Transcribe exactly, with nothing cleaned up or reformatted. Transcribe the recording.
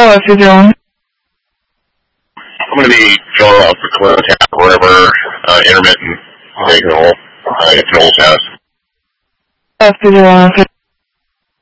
if you're doing. I'm going to be filling up for Clinton Tap or whatever, uh, intermittent signal, uh, at Joel's house. If you're doing.